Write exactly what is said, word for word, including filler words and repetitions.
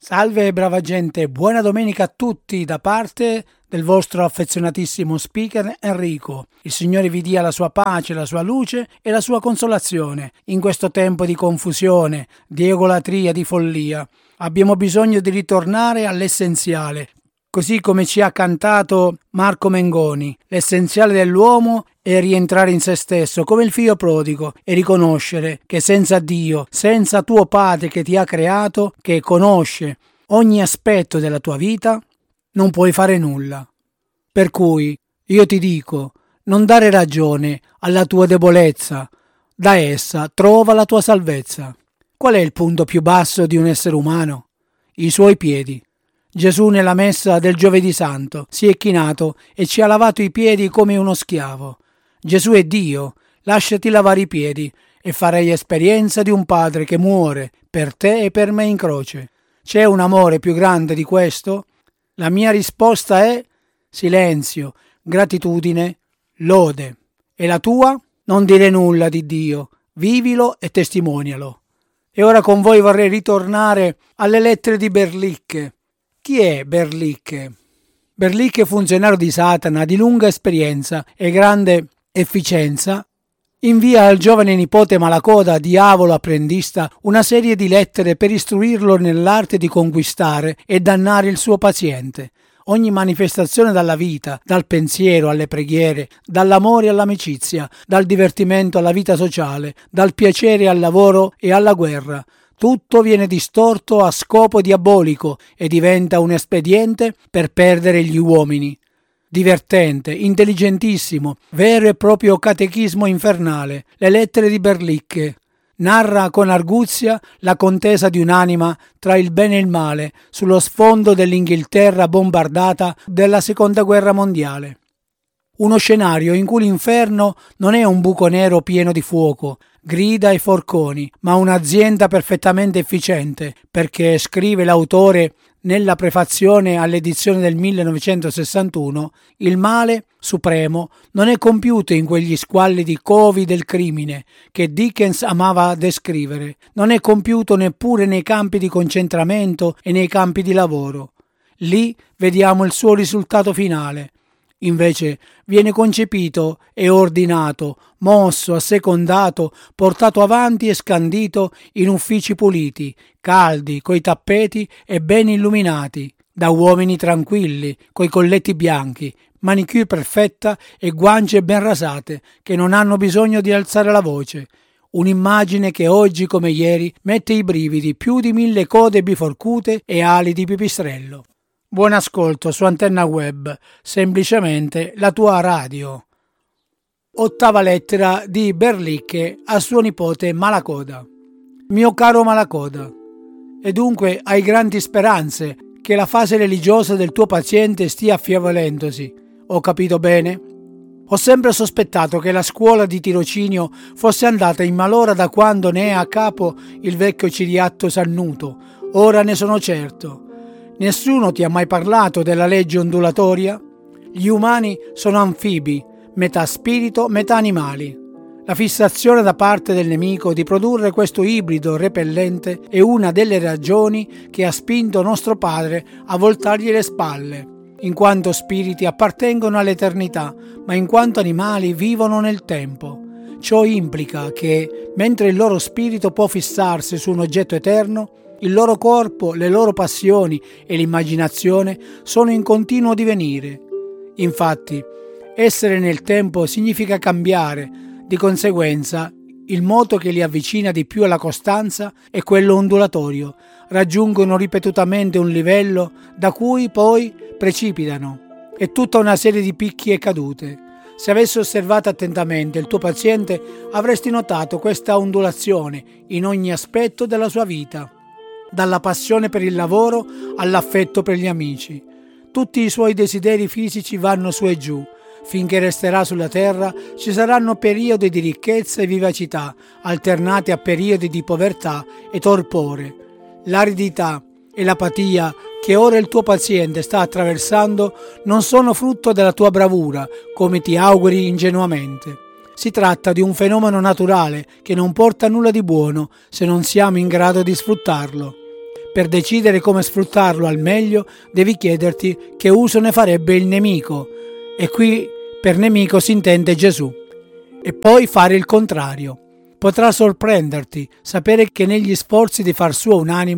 Salve brava gente, buona domenica a tutti da parte del vostro affezionatissimo speaker Enrico. Il Signore vi dia la sua pace, la sua luce e la sua consolazione in questo tempo di confusione, di egolatria, di follia. Abbiamo bisogno di ritornare all'essenziale, così come ci ha cantato Marco Mengoni. L'essenziale dell'uomo è rientrare in se stesso come il figlio prodigo e riconoscere che senza Dio, senza tuo Padre che ti ha creato, che conosce ogni aspetto della tua vita, non puoi fare nulla. Per cui io ti dico, non dare ragione alla tua debolezza, da essa trova la tua salvezza. Qual è il punto più basso di un essere umano? I suoi piedi. Gesù nella messa del giovedì santo si è chinato e ci ha lavato i piedi come uno schiavo. Gesù è Dio, lasciati lavare i piedi e farai esperienza di un Padre che muore per te e per me in croce. C'è un amore più grande di questo? La mia risposta è silenzio, gratitudine, lode. E la tua? Non dire nulla di Dio, vivilo e testimonialo. E ora con voi vorrei ritornare alle lettere di Berlicche. Chi è Berlicche? Berlicche, funzionario di Satana di lunga esperienza e grande efficienza, invia al giovane nipote Malacoda, diavolo apprendista, una serie di lettere per istruirlo nell'arte di conquistare e dannare il suo paziente. Ogni manifestazione dalla vita, dal pensiero alle preghiere, dall'amore all'amicizia, dal divertimento alla vita sociale, dal piacere al lavoro e alla guerra, tutto viene distorto a scopo diabolico e diventa un espediente per perdere gli uomini. Divertente, intelligentissimo, vero e proprio catechismo infernale. Le lettere di Berlicche. Narra con arguzia la contesa di un'anima tra il bene e il male sullo sfondo dell'Inghilterra bombardata della seconda guerra mondiale. Uno scenario in cui l'inferno non è un buco nero pieno di fuoco, grida e forconi, ma un'azienda perfettamente efficiente, perché, scrive l'autore nella prefazione all'edizione del millenovecentosessantuno, il male supremo non è compiuto in quegli squalidi covi del crimine che Dickens amava descrivere, non è compiuto neppure nei campi di concentramento e nei campi di lavoro. Lì vediamo il suo risultato finale. Invece viene concepito e ordinato, mosso, assecondato, portato avanti e scandito in uffici puliti, caldi, coi tappeti e ben illuminati, da uomini tranquilli, coi colletti bianchi, manicure perfetta e guance ben rasate, che non hanno bisogno di alzare la voce. Un'immagine che oggi come ieri mette i brividi più di mille code biforcute e ali di pipistrello. Buon ascolto su Antenna Web, semplicemente la tua radio. Ottava lettera di Berlicche a suo nipote Malacoda. Mio caro Malacoda, e dunque hai grandi speranze che la fase religiosa del tuo paziente stia affievolendosi. Ho capito bene? Ho sempre sospettato che la scuola di tirocinio fosse andata in malora da quando ne è a capo il vecchio Ciriatto Sannuto. Ora ne sono certo. Nessuno ti ha mai parlato della legge ondulatoria? Gli umani sono anfibi, metà spirito, metà animali. La fissazione da parte del nemico di produrre questo ibrido repellente è una delle ragioni che ha spinto nostro padre a voltargli le spalle. In quanto spiriti appartengono all'eternità, ma in quanto animali vivono nel tempo. Ciò implica che, mentre il loro spirito può fissarsi su un oggetto eterno, il loro corpo, le loro passioni e l'immaginazione sono in continuo divenire. Infatti, essere nel tempo significa cambiare. Di conseguenza, il moto che li avvicina di più alla costanza è quello ondulatorio. Raggiungono ripetutamente un livello da cui poi precipitano. È tutta una serie di picchi e cadute. Se avessi osservato attentamente il tuo paziente, avresti notato questa ondulazione in ogni aspetto della sua vita. Dalla passione per il lavoro all'affetto per gli amici. Tutti i suoi desideri fisici vanno su e giù. Finché resterà sulla terra ci saranno periodi di ricchezza e vivacità, alternati a periodi di povertà e torpore. L'aridità e l'apatia che ora il tuo paziente sta attraversando non sono frutto della tua bravura, come ti auguri ingenuamente. Si tratta di un fenomeno naturale che non porta nulla di buono se non siamo in grado di sfruttarlo. Per decidere come sfruttarlo al meglio, devi chiederti che uso ne farebbe il nemico. E qui per nemico si intende Gesù. E poi fare il contrario. Potrà sorprenderti sapere che negli sforzi di far suo un animo